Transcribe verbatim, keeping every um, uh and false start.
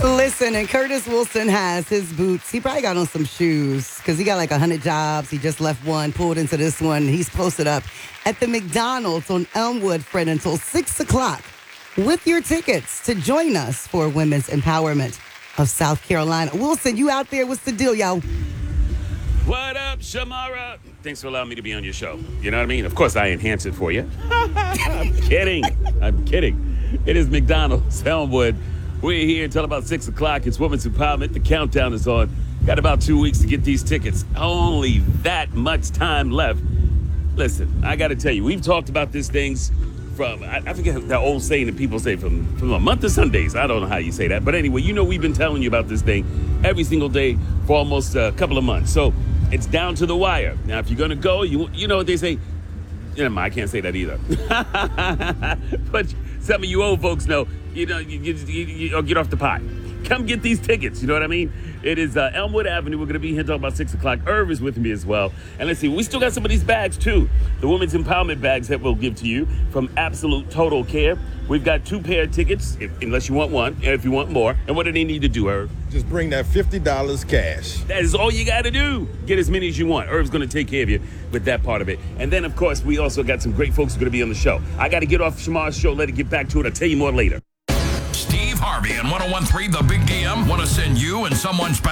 Listen, and Curtis Wilson has his boots. He probably got on some shoes because he got like one hundred jobs. He just left one, pulled into this one. He's posted up at the McDonald's on Elmwood, Fred, until six o'clock with your tickets to join us for Women's Empowerment of South Carolina. Wilson, you out there? What's the deal, y'all? What up, Shamara? Thanks for allowing me to be on your show. You know what I mean? Of course, I enhance it for you. I'm kidding. I'm kidding. It is McDonald's, Elmwood. We're here until about six o'clock. It's Women's Empowerment. The countdown is on. Got about two weeks to get these tickets. Only that much time left. Listen, I got to tell you, we've talked about these things from, I, I forget that old saying that people say, from, from a month to Sundays. I don't know how you say that. But anyway, you know we've been telling you about this thing every single day for almost a couple of months. So it's down to the wire. Now, if you're going to go, you you know what they say. You know, I can't say that either. But some of you old folks know, you know, you, you, you, you get off the pot. Come get these tickets. You know what I mean? It is uh, Elmwood Avenue. We're going to be here until about six o'clock. Irv is with me as well. And let's see, we still got some of these bags, too. The Women's Empowerment bags that we'll give to you from Absolute Total Care. We've got two pair of tickets, if, unless you want one, and if you want more. And what do they need to do, Irv? Just bring that fifty dollars cash. That is all you got to do. Get as many as you want. Irv's going to take care of you with that part of it. And then, of course, we also got some great folks who are going to be on the show. I got to get off Shamar's show. Let it get back to it. I'll tell you more later. Steve Harvey and one oh one point three The Big D M want to send you and someone special